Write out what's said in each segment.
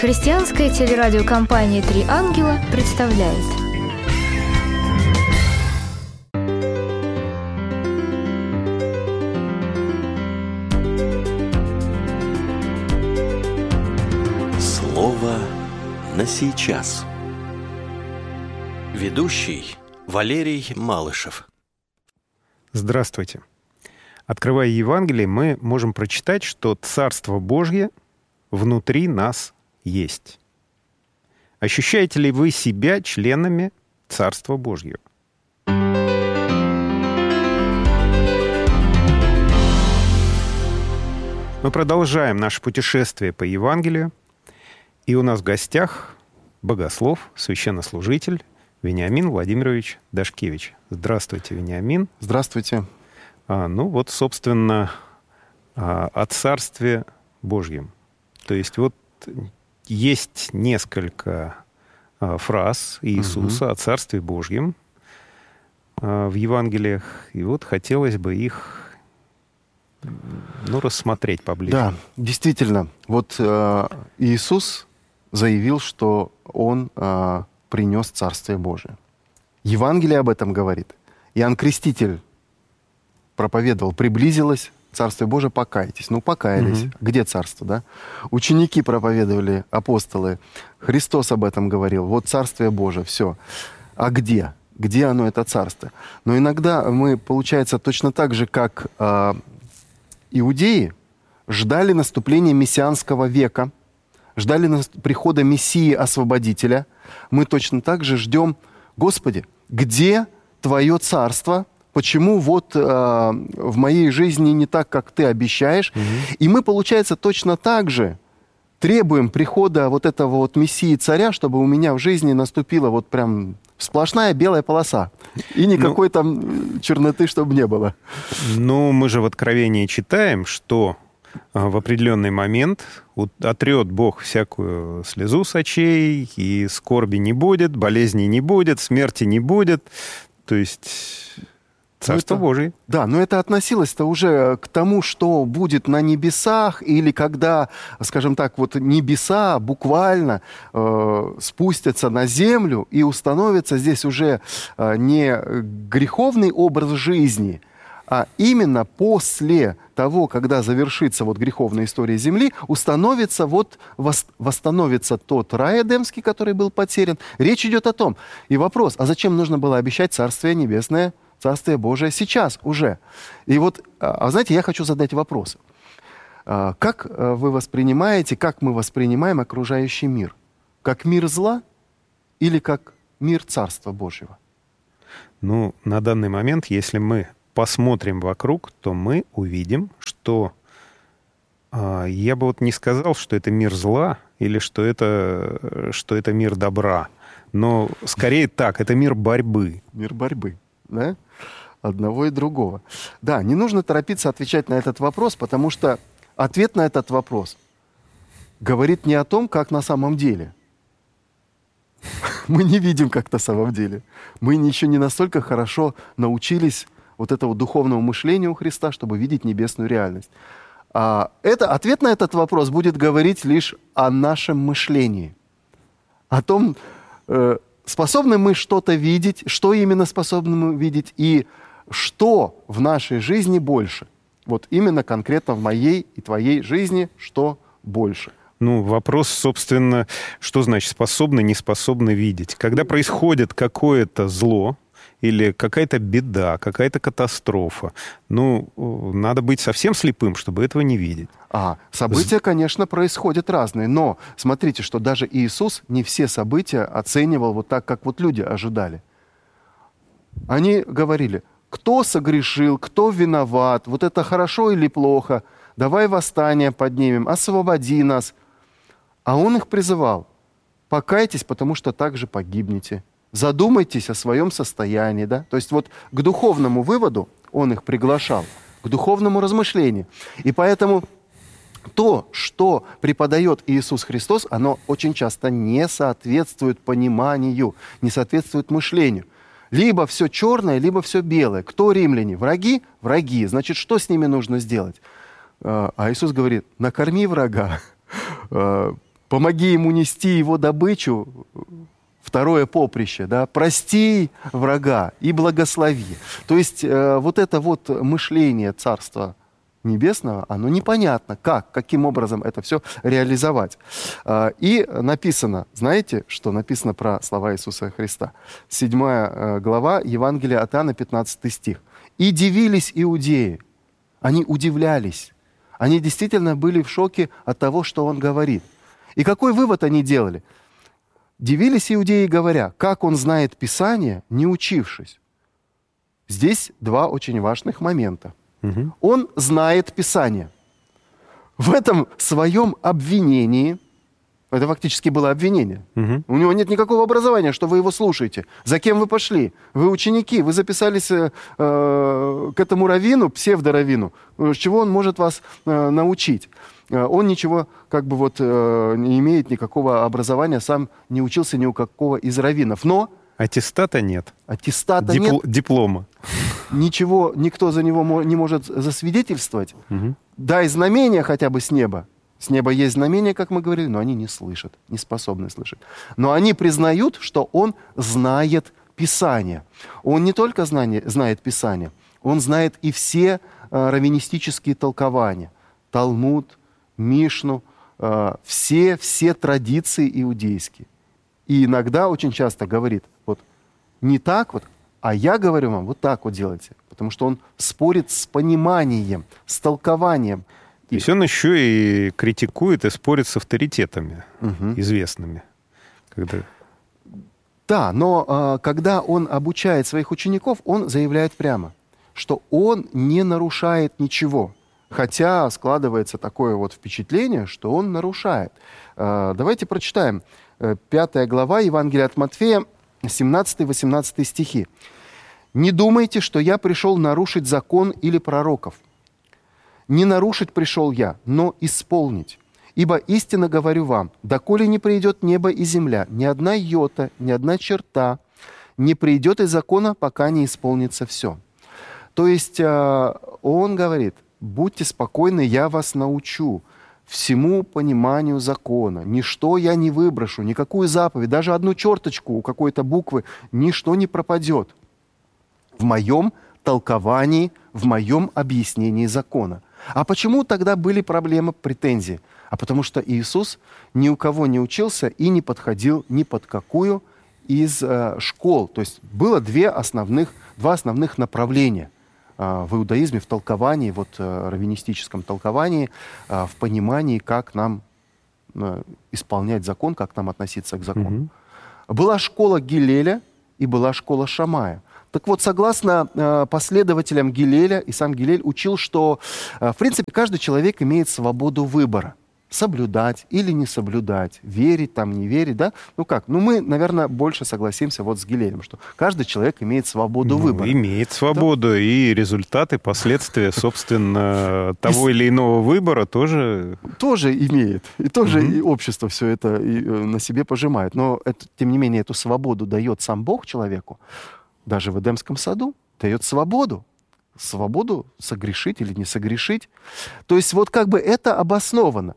Христианская телерадиокомпания «Три ангела» представляет. Слово на сейчас. Ведущий Валерий Малышев. Здравствуйте. Открывая Евангелие, мы можем прочитать, что Царство Божье внутри нас есть. Ощущаете ли вы себя членами Царства Божьего? Мы продолжаем наше путешествие по Евангелию, и у нас в гостях богослов, священнослужитель Вениамин Владимирович Дашкевич. Здравствуйте, Вениамин. Здравствуйте. Собственно, о Царстве Божьем. То есть есть несколько фраз Иисуса о Царстве Божьем в Евангелиях, и хотелось бы их рассмотреть поближе. Да, действительно. Иисус заявил, что Он принес Царствие Божие. Евангелие об этом говорит. Иоанн Креститель проповедовал: приблизилось Царствие Божие, покайтесь. Покаялись. Где царство, да? Ученики проповедовали, апостолы. Христос об этом говорил. Вот Царствие Божие, все. А где? Где оно, это царство? Но иногда мы, получается, точно так же, как иудеи, ждали наступления мессианского века, ждали прихода Мессии-освободителя. Мы точно так же ждем: Господи, где Твое царство? Почему в моей жизни не так, как Ты обещаешь? И мы, получается, точно так же требуем прихода этого Мессии-царя, чтобы у меня в жизни наступила прям сплошная белая полоса. И никакой там черноты, чтобы не было. Мы же в Откровении читаем, что в определенный момент отрет Бог всякую слезу с очей, и скорби не будет, болезни не будет, смерти не будет. То есть Царство Божие. Да, но это относилось-то уже к тому, что будет на небесах, или когда, скажем так, небеса буквально спустятся на землю, и установится здесь уже не греховный образ жизни, а именно после того, когда завершится греховная история земли, восстановится тот рай эдемский, который был потерян. Речь идет о том. И вопрос: а зачем нужно было обещать Царствие Небесное, Царствие Божие сейчас уже? И знаете, я хочу задать вопрос. Как вы воспринимаете, как мы воспринимаем окружающий мир? Как мир зла или как мир Царства Божьего? На данный момент, если мы посмотрим вокруг, то мы увидим, что я бы не сказал, что это мир зла или что это мир добра. Но скорее так, это мир борьбы. Мир борьбы, да? Одного и другого. Да, не нужно торопиться отвечать на этот вопрос, потому что ответ на этот вопрос говорит не о том, как на самом деле. Мы не видим, как на самом деле. Мы еще не настолько хорошо научились этому духовному мышлению у Христа, чтобы видеть небесную реальность. Ответ на этот вопрос будет говорить лишь о нашем мышлении. О том, способны мы что-то видеть, что именно способны мы видеть, и что в нашей жизни больше. Именно конкретно в моей и твоей жизни, что больше. Вопрос, собственно, что значит способны, не способны видеть? Когда происходит какое-то зло, или какая-то беда, какая-то катастрофа, надо быть совсем слепым, чтобы этого не видеть. События, конечно, происходят разные, но смотрите, что даже Иисус не все события оценивал так, как люди ожидали. Они говорили: кто согрешил, кто виноват, это хорошо или плохо, давай восстание поднимем, освободи нас. А Он их призывал: покайтесь, потому что так же погибнете. Задумайтесь о своем состоянии. Да? То есть к духовному выводу Он их приглашал, к духовному размышлению. И поэтому то, что преподает Иисус Христос, оно очень часто не соответствует пониманию, не соответствует мышлению. Либо все черное, либо все белое. Кто римляне? Враги? Враги. Значит, что с ними нужно сделать? А Иисус говорит: накорми врага, помоги ему нести его добычу, второе поприще, да, прости врага и благослови. То есть вот это вот мышление Царства Небесного, оно непонятно, каким образом это все реализовать. И написано, знаете, что написано про слова Иисуса Христа? 7 глава Евангелия от Иоанна, 15 стих. «И дивились иудеи». Они удивлялись. Они действительно были в шоке от того, что он говорит. И какой вывод они делали? Дивились иудеи, говоря, как он знает Писание, не учившись. Здесь два очень важных момента. Он знает Писание. В этом своем обвинении, это фактически было обвинение, у него нет никакого образования, что вы его слушаете. За кем вы пошли? Вы ученики, вы записались к этому раввину, псевдораввину. С чего он может вас научить? Он ничего, не имеет никакого образования, сам не учился ни у какого из раввинов. Но аттестата нет. Нет. Диплома. Ничего, никто за него не может засвидетельствовать. Дай знамение хотя бы с неба. С неба есть знамения, как мы говорили, но они не слышат, не способны слышать. Но они признают, что он знает Писание. Он не только знает Писание, он знает и все раввинистические толкования. Талмуд, Мишну, все традиции иудейские. И иногда, очень часто говорит, вот не так вот, а я говорю вам, вот так вот делайте. Потому что он спорит с пониманием, с толкованием. То есть он еще и критикует и спорит с авторитетами известными. Да, но когда он обучает своих учеников, он заявляет прямо, что он не нарушает ничего. Хотя складывается такое вот впечатление, что он нарушает. Давайте прочитаем 5 глава Евангелия от Матфея, 17-18 стихи. «Не думайте, что я пришел нарушить закон или пророков. Не нарушить пришел я, но исполнить. Ибо истинно говорю вам, доколе не придет небо и земля, ни одна йота, ни одна черта не придет из закона, пока не исполнится все». То есть он говорит, будьте спокойны, я вас научу всему пониманию закона. Ничто я не выброшу, никакую заповедь, даже одну черточку у какой-то буквы, ничто не пропадет в моем толковании, в моем объяснении закона. А почему тогда были проблемы, претензии? А потому что Иисус ни у кого не учился и не подходил ни под какую из школ. То есть было два основных направления в иудаизме, в толковании, раввинистическом толковании, в понимании, как нам исполнять закон, как нам относиться к закону. Была школа Гилеля и была школа Шамая. Так вот, согласно последователям Гилеля, и сам Гилель учил, что, в принципе, каждый человек имеет свободу выбора. Соблюдать или не соблюдать, верить там, не верить, да? Мы, наверное, больше согласимся с Гилелем, что каждый человек имеет свободу выбора. Имеет свободу, да? И результаты, последствия, собственно, того или иного выбора тоже... Тоже имеет. И тоже и общество все это на себе пожимает. Но, тем не менее, эту свободу дает сам Бог человеку. Даже в Эдемском саду дает свободу. Свободу согрешить или не согрешить. То есть это обосновано.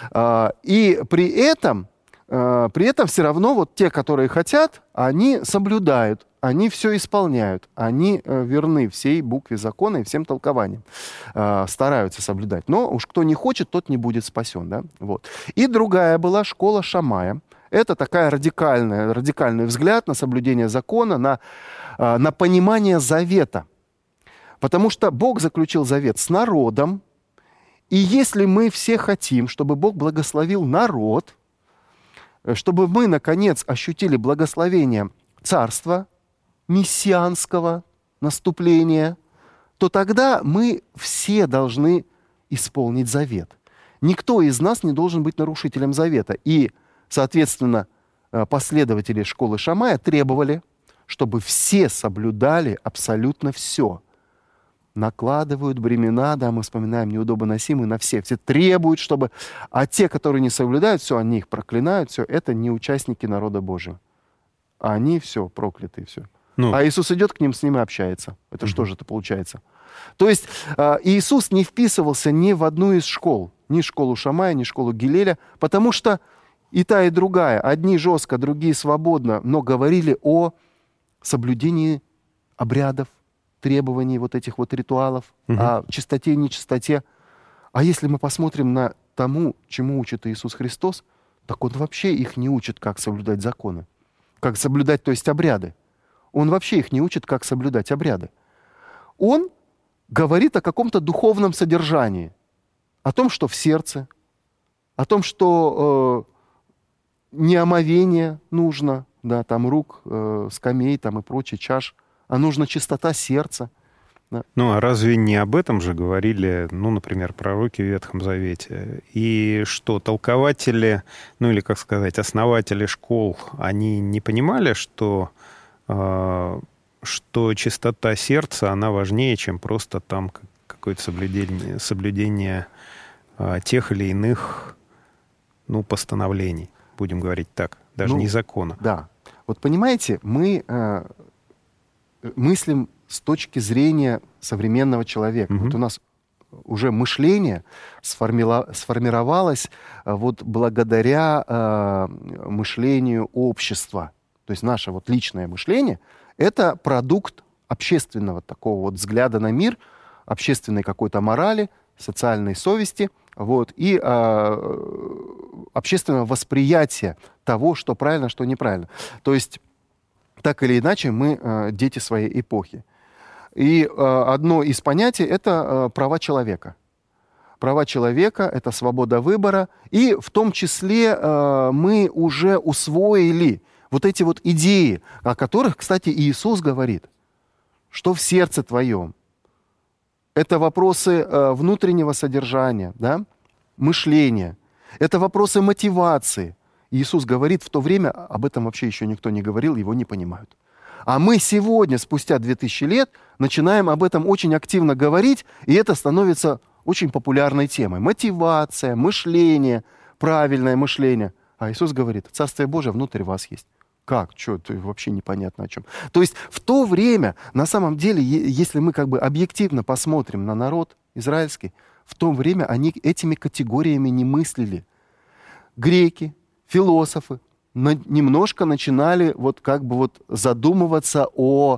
И при этом все равно те, которые хотят, они соблюдают, они все исполняют, они верны всей букве закона и всем толкованиям, стараются соблюдать. Но уж кто не хочет, тот не будет спасен. Да? Вот. И другая была школа Шамая. Это такая радикальный взгляд на соблюдение закона, на понимание завета. Потому что Бог заключил завет с народом, и если мы все хотим, чтобы Бог благословил народ, чтобы мы, наконец, ощутили благословение царства, мессианского наступления, то тогда мы все должны исполнить завет. Никто из нас не должен быть нарушителем завета. И, соответственно, последователи школы Шамая требовали, чтобы все соблюдали абсолютно все. Накладывают бремена, да, мы вспоминаем неудобоносимые на всех. Все требуют, чтобы... А те, которые не соблюдают, все, они их проклинают, все, это не участники народа Божьего. А они все, проклятые, все. А Иисус идет к ним, с ними общается. Это что же это получается? То есть Иисус не вписывался ни в одну из школ. Ни школу Шамая, ни школу Гилеля, потому что и та, и другая. Одни жестко, другие свободно, но говорили о соблюдении обрядов, требований вот этих вот ритуалов, о чистоте и нечистоте. А если мы посмотрим на тому, чему учит Иисус Христос, так Он вообще их не учит, как соблюдать законы. Как соблюдать, то есть обряды. Он вообще их не учит, как соблюдать обряды. Он говорит о каком-то духовном содержании, о том, что в сердце, о том, что не омовение нужно, да, там рук, скамей там, и прочее, чаш, а нужна чистота сердца. Да. Ну, а разве не об этом же говорили, ну, например, пророки в Ветхом Завете? И что, толкователи, ну, или, как сказать, основатели школ, они не понимали, что чистота сердца, она важнее, чем просто там какое-то соблюдение тех или иных, ну, постановлений, будем говорить так, даже не закона. Да. Вот понимаете, мы мыслим с точки зрения современного человека. Вот у нас уже мышление сформировалось вот благодаря мышлению общества. То есть наше вот личное мышление — это продукт общественного такого вот взгляда на мир, общественной какой-то морали, социальной совести, вот, и общественного восприятия того, что правильно, что неправильно. То есть так или иначе мы дети своей эпохи. И одно из понятий — это права человека. Права человека — это свобода выбора. И в том числе мы уже усвоили вот эти вот идеи, о которых, кстати, Иисус говорит, что в сердце твоем. Это вопросы внутреннего содержания, да? Мышления. Это вопросы мотивации. Иисус говорит в то время, об этом вообще еще никто не говорил, его не понимают. А мы сегодня, спустя 2000 лет, начинаем об этом очень активно говорить, и это становится очень популярной темой. Мотивация, мышление, правильное мышление. А Иисус говорит, Царствие Божие внутрь вас есть. Как? Что? Это вообще непонятно о чем. То есть в то время, на самом деле, если мы как бы объективно посмотрим на народ израильский, в то время они этими категориями не мыслили. Греки, философы немножко начинали вот как бы вот задумываться о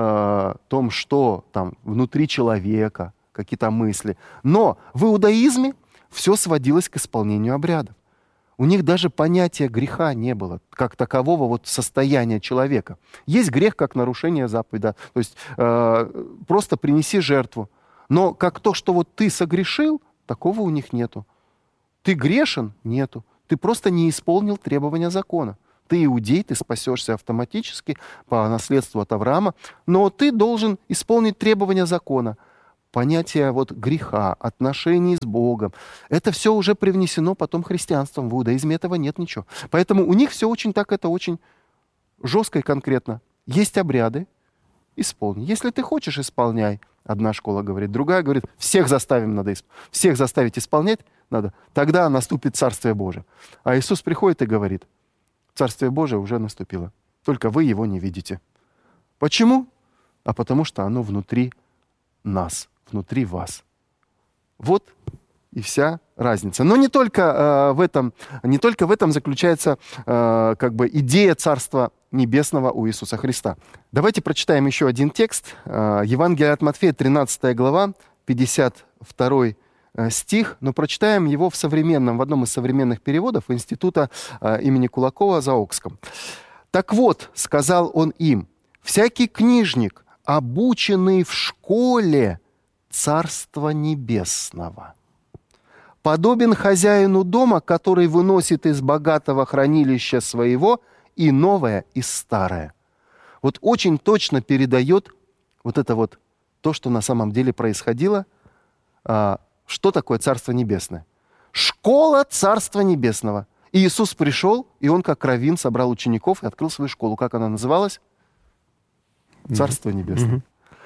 том, что там внутри человека, какие-то мысли. Но в иудаизме все сводилось к исполнению обрядов. У них даже понятия греха не было, как такового вот состояния человека. Есть грех как нарушение заповеди, то есть просто принеси жертву. Но как то, что вот ты согрешил, такого у них нету. Ты грешен? Нету. Ты просто не исполнил требования закона. Ты иудей, ты спасешься автоматически по наследству от Авраама, но ты должен исполнить требования закона. Понятие вот греха, отношений с Богом, это все уже привнесено потом христианством. В иудаизме этого нет ничего. Поэтому у них все очень так, это очень жестко и конкретно. Есть обряды, исполни. Если ты хочешь, исполняй. Одна школа говорит, другая говорит, всех всех заставить исполнять надо. Тогда наступит Царствие Божие. А Иисус приходит и говорит, Царствие Божие уже наступило, только вы его не видите. Почему? А потому что оно внутри нас, внутри вас. Вот и вся разница. Но не только в этом заключается как бы идея Царства Небесного у Иисуса Христа. Давайте прочитаем еще один текст. Евангелие от Матфея, 13 глава, 52 стих, но прочитаем его в одном из современных переводов Института имени Кулакова Заокском. «Так вот, — сказал он им, — всякий книжник, обученный в школе Царства Небесного, подобен хозяину дома, который выносит из богатого хранилища своего и новое, и старое». Вот очень точно передает вот это вот то, что на самом деле происходило. Что такое Царство Небесное? Школа Царства Небесного. И Иисус пришел, и Он как раввин собрал учеников и открыл свою школу. Как она называлась? Царство Небесное.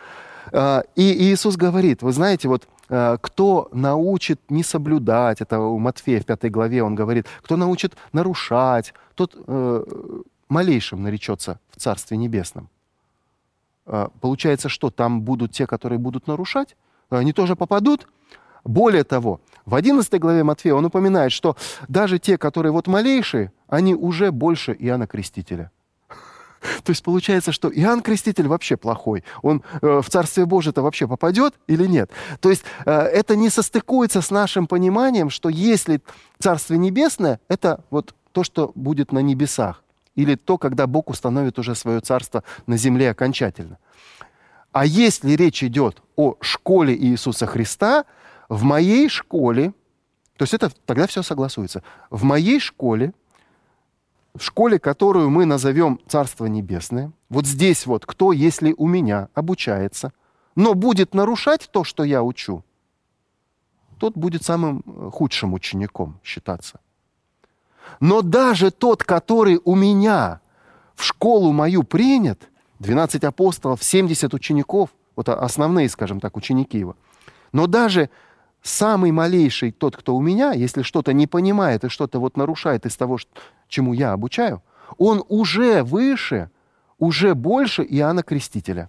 И Иисус говорит, вы знаете, вот кто научит не соблюдать, это у Матфея в 5 главе он говорит, кто научит нарушать, тот малейшим наречется в Царстве Небесном. Получается, что там будут те, которые будут нарушать, они тоже попадут, Более того, в 11 главе Матфея он упоминает, что даже те, которые вот малейшие, они уже больше Иоанна Крестителя. То есть получается, что Иоанн Креститель вообще плохой. Он в Царствие Божие-то вообще попадет или нет? То есть это не состыкуется с нашим пониманием, что если Царствие Небесное, это вот то, что будет на небесах. Или то, когда Бог установит уже свое царство на земле окончательно. А если речь идет о школе Иисуса Христа, в моей школе, то есть это тогда все согласуется, в моей школе, в школе, которую мы назовем Царство Небесное, вот здесь вот кто, если у меня обучается, но будет нарушать то, что я учу, тот будет самым худшим учеником считаться. Но даже тот, который у меня в школу мою принят, 12 апостолов, 70 учеников, вот основные, скажем так, ученики его, но даже самый малейший тот, кто у меня, если что-то не понимает и что-то вот нарушает из того, чему я обучаю, он уже выше, уже больше Иоанна Крестителя.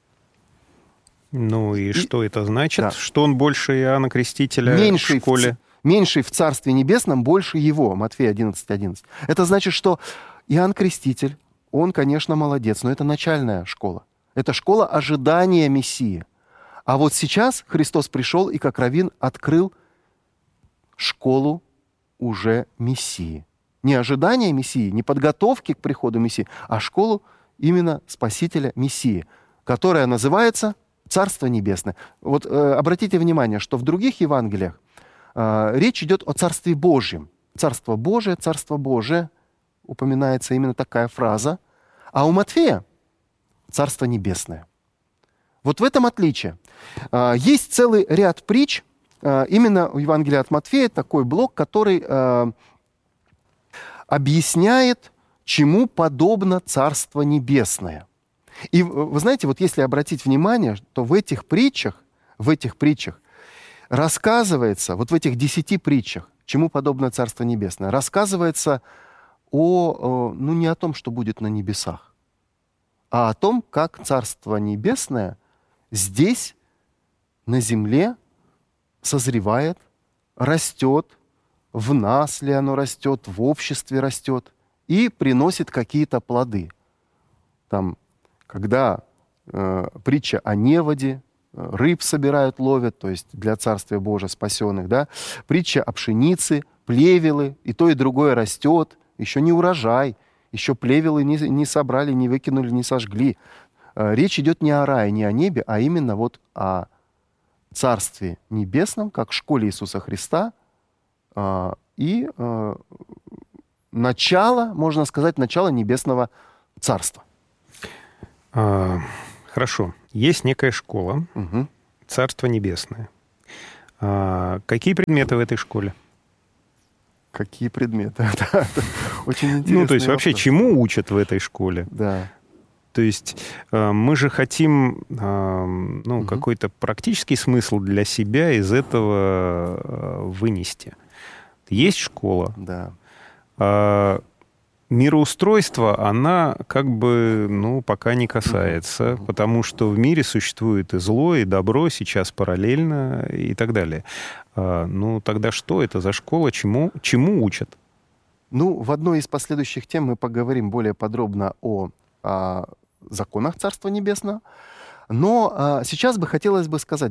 Ну и что это значит? Да. Что он больше Иоанна Крестителя в школе? Меньший в Царстве Небесном, больше его. Матфея 11:11. Это значит, что Иоанн Креститель, он, конечно, молодец, но это начальная школа. Это школа ожидания Мессии. А вот сейчас Христос пришел и как раввин открыл школу уже Мессии. Не ожидания Мессии, не подготовки к приходу Мессии, а школу именно Спасителя Мессии, которая называется Царство Небесное. Вот обратите внимание, что в других Евангелиях речь идет о Царстве Божьем. Царство Божие, упоминается именно такая фраза. А у Матфея Царство Небесное. Вот в этом отличие. Есть целый ряд притч, именно у Евангелия от Матфея, такой блок, который объясняет, чему подобно Царство Небесное. И вы знаете, вот если обратить внимание, то в этих притчах рассказывается, вот в этих 10 притчах, чему подобно Царство Небесное, рассказывается не о том, что будет на небесах, а о том, как Царство Небесное здесь, на земле, созревает, растет, в нас ли оно растет, в обществе растет и приносит какие-то плоды. Там, когда притча о неводе, рыб собирают, ловят, то есть для Царствия Божия спасенных, да? Притча о пшенице, плевелы, и то, и другое растет, еще не урожай, еще плевелы не собрали, не выкинули, не сожгли. Речь идет не о рае, не о небе, а именно вот о Царстве Небесном, как школе Иисуса Христа, и начало, можно сказать, начало Небесного Царства. Хорошо. Есть некая школа, Царство Небесное. Какие предметы в этой школе? Какие предметы? Очень интересно. Ну, то есть вообще чему учат в этой школе? Да. То есть мы же хотим какой-то практический смысл для себя из этого вынести. Есть школа. Да. Мироустройство, она как бы, пока не касается, потому что в мире существует и зло, и добро сейчас параллельно и так далее. Тогда что это за школа, чему учат? В одной из последующих тем мы поговорим более подробно о законах Царства Небесного. Но сейчас хотелось бы сказать,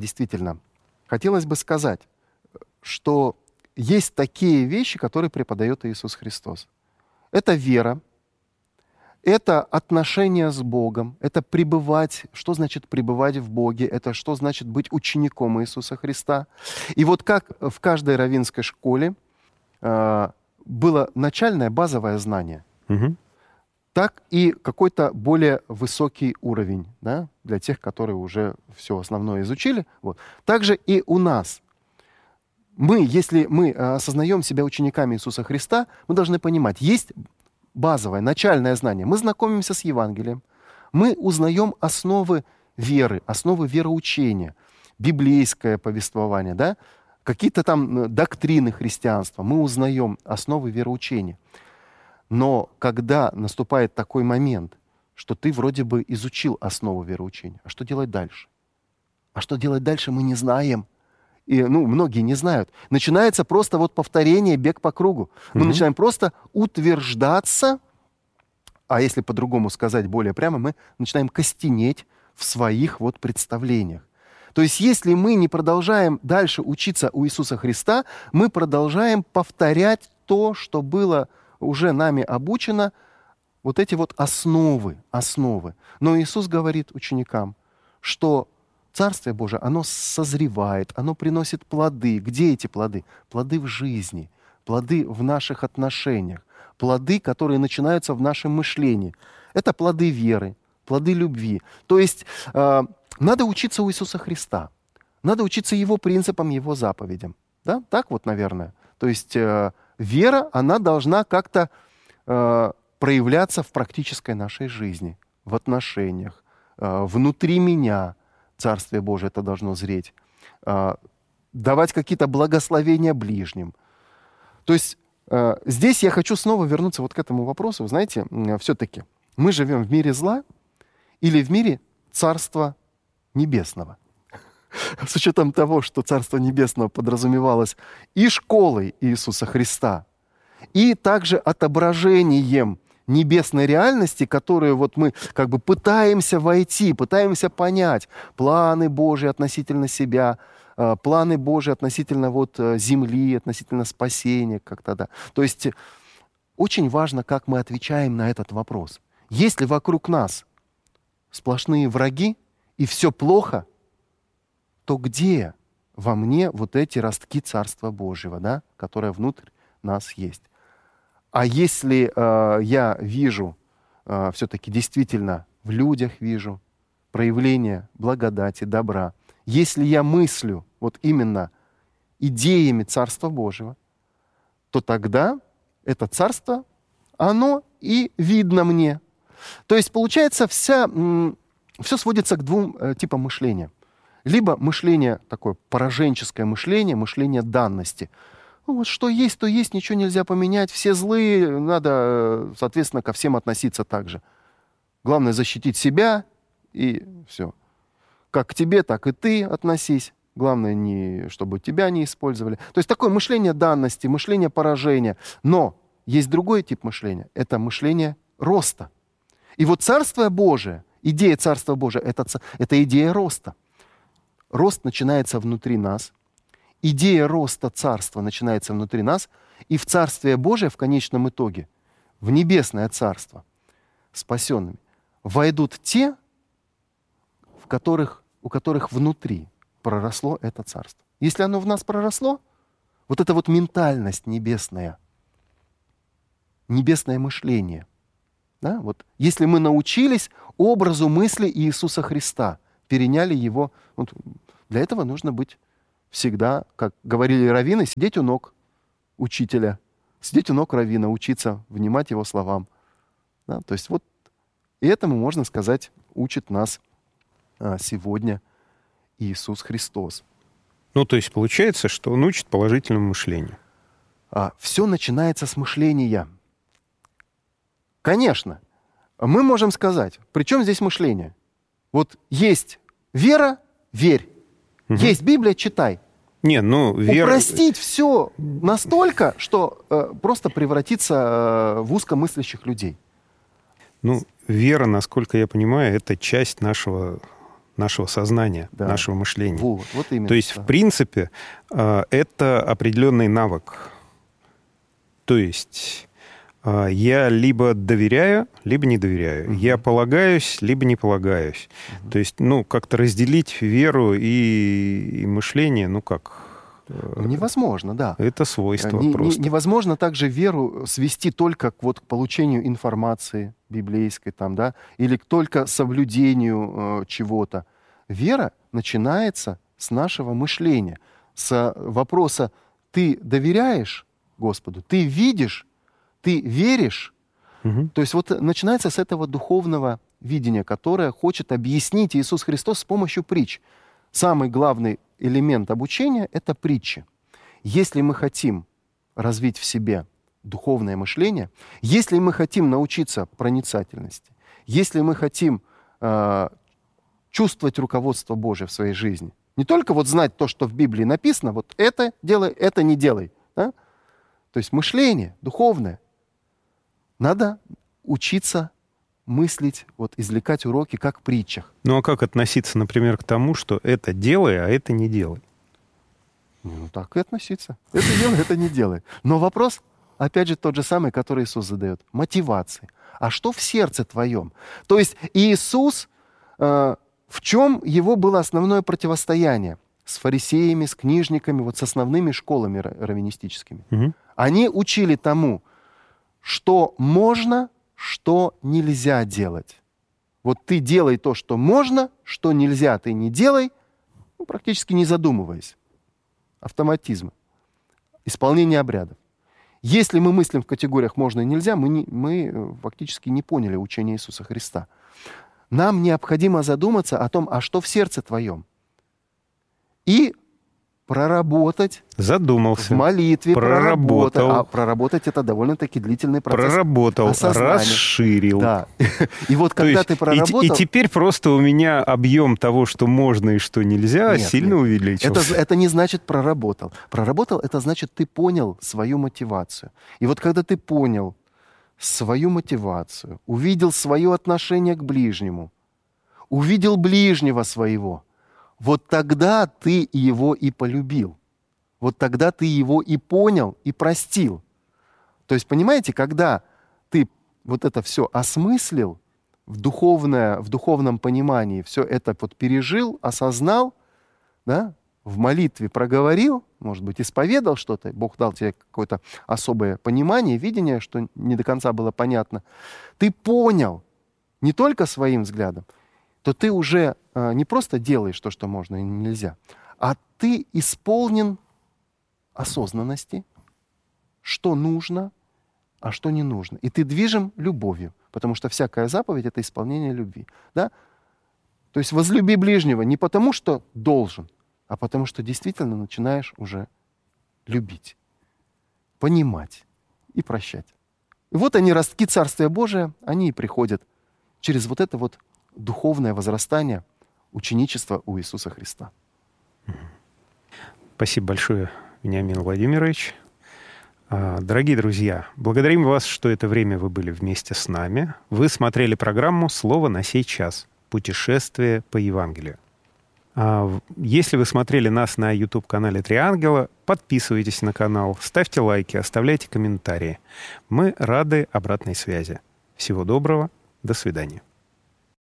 что есть такие вещи, которые преподает Иисус Христос. Это вера, это отношение с Богом, это пребывать. Что значит пребывать в Боге? Это что значит быть учеником Иисуса Христа? И вот как в каждой раввинской школе было начальное базовое знание, так и какой-то более высокий уровень, да, для тех, которые уже все основное изучили. Вот. Также и у нас. Если мы осознаем себя учениками Иисуса Христа, мы должны понимать, есть базовое, начальное знание. Мы знакомимся с Евангелием, мы узнаем основы веры, основы вероучения, библейское повествование, да? Какие-то там доктрины христианства, мы узнаем основы вероучения. Но когда наступает такой момент, что ты вроде бы изучил основу вероучения, а что делать дальше? Мы не знаем. и многие не знают, начинается просто вот повторение, бег по кругу. Мы начинаем просто утверждаться, а если по-другому сказать более прямо, мы начинаем костенеть в своих вот представлениях. То есть если мы не продолжаем дальше учиться у Иисуса Христа, мы продолжаем повторять то, что было уже нами обучено, вот эти вот основы. Но Иисус говорит ученикам, что Царствие Божие, оно созревает, оно приносит плоды. Где эти плоды? Плоды в жизни, плоды в наших отношениях, плоды, которые начинаются в нашем мышлении. Это плоды веры, плоды любви. То есть надо учиться у Иисуса Христа, надо учиться Его принципам, Его заповедям. Да? Так вот, наверное. То есть вера, она должна как-то проявляться в практической нашей жизни, в отношениях, внутри меня. Царствие Божие это должно зреть. Давать какие-то благословения ближним. То есть здесь я хочу снова вернуться вот к этому вопросу. Вы знаете, все-таки мы живем в мире зла или в мире Царства Небесного? С учетом того, что Царство Небесного подразумевалось и школой Иисуса Христа, и также отображением небесной реальности, которую вот мы как бы пытаемся войти, пытаемся понять планы Божьи относительно себя, планы Божьи относительно вот земли, относительно спасения как-то, да. То есть очень важно, как мы отвечаем на этот вопрос. Если вокруг нас сплошные враги и все плохо, то где во мне вот эти ростки Царства Божьего, да, которое внутрь нас есть? А если я вижу, все-таки действительно в людях вижу проявление благодати, добра, если я мыслю вот именно идеями Царства Божьего, то тогда это Царство, оно и видно мне. То есть, получается, все сводится к двум типам мышления. Либо мышление такое пораженческое мышление, мышление данности. Вот что есть, то есть, ничего нельзя поменять, все злые, надо, соответственно, ко всем относиться так же. Главное защитить себя, и все. Как к тебе, так и ты относись. Главное, чтобы тебя не использовали. То есть такое мышление данности, мышление поражения. Но есть другой тип мышления. Это мышление роста. И вот Царство Божие, идея Царства Божия, это идея роста. Рост начинается внутри нас. Идея роста Царства начинается внутри нас. И в Царствие Божие в конечном итоге, в Небесное Царство, спасенными, войдут те, у которых внутри проросло это Царство. Если оно в нас проросло, вот эта вот ментальность небесная, небесное мышление, да, вот, если мы научились образу мысли Иисуса Христа, переняли его, вот, для этого нужно быть всегда, как говорили раввины, сидеть у ног учителя, сидеть у ног раввина, учиться, внимать его словам. Да, то есть вот и этому, можно сказать, учит нас сегодня Иисус Христос. Ну, то есть получается, что он учит положительному мышлению. Все начинается с мышления. Конечно, мы можем сказать, при чем здесь мышление? Вот есть вера, верь. Есть Библия, читай. Вера... Упростить все настолько, что просто превратиться в узкомыслящих людей. Вера, насколько я понимаю, это часть нашего сознания, да, нашего мышления. Вот именно. То есть, в принципе, это определенный навык. То есть я либо доверяю, либо не доверяю. Я полагаюсь, либо не полагаюсь. То есть, как-то разделить веру и мышление, невозможно, да. Это свойство просто. Невозможно также веру свести только к получению информации библейской, да, или только соблюдению чего-то. Вера начинается с нашего мышления, с вопроса: ты доверяешь Господу, ты видишь, ты веришь. То есть вот начинается с этого духовного видения, которое хочет объяснить Иисус Христос с помощью притч. Самый главный элемент обучения — это притчи. Если мы хотим развить в себе духовное мышление, если мы хотим научиться проницательности, если мы хотим чувствовать руководство Божие в своей жизни, Не только вот знать то, что в Библии написано, вот это делай, это не делай. Да? То есть мышление духовное. Надо учиться мыслить, вот извлекать уроки, как в притчах. Ну а как относиться, например, к тому, что это делай, а это не делай? Ну, так и относиться. Это делай, это не делай. Но вопрос, опять же, тот же самый, который Иисус задает. Мотивации. А что в сердце твоем? То есть Иисус, в чем его было основное противостояние? С фарисеями, с книжниками, вот с основными школами раввинистическими. Угу. Они учили тому, что можно, что нельзя делать. Вот ты делай то, что можно, что нельзя, ты не делай, ну, практически не задумываясь. Автоматизм. Исполнение обрядов. Если мы мыслим в категориях «можно» и «нельзя», мы фактически не поняли учение Иисуса Христа. Нам необходимо задуматься о том, а что в сердце твоем. И проработать Задумался. в молитве, Проработал. А проработать — это довольно-таки длительный процесс. Проработал, осознания. расширил. Да. И вот когда ты проработал... И теперь просто у меня объем того, что можно и что нельзя, Нет, сильно нет. увеличился. Это не значит проработал. Проработал — это значит, ты понял свою мотивацию. И вот когда ты понял свою мотивацию, увидел свое отношение к ближнему, увидел ближнего своего, вот тогда ты его и полюбил. Вот тогда ты его и понял, и простил. То есть, понимаете, когда ты вот это все осмыслил в духовном понимании, все это вот пережил, осознал, да, в молитве проговорил, может быть, исповедал что-то, Бог дал тебе какое-то особое понимание, видение, что не до конца было понятно, ты понял не только своим взглядом, то ты уже не просто делаешь то, что можно и нельзя, а ты исполнен осознанности, что нужно, а что не нужно. И ты движим любовью, потому что всякая заповедь — это исполнение любви. Да? То есть возлюби ближнего не потому, что должен, а потому что действительно начинаешь уже любить, понимать и прощать. И вот они, ростки Царствия Божия, они и приходят через вот это вот духовное возрастание, ученичества у Иисуса Христа. Спасибо большое, Вениамин Владимирович. Дорогие друзья, благодарим вас, что это время вы были вместе с нами. Вы смотрели программу «Слово на сей час. Путешествие по Евангелию». Если вы смотрели нас на YouTube-канале «Три ангела», подписывайтесь на канал, ставьте лайки, оставляйте комментарии. Мы рады обратной связи. Всего доброго, до свидания.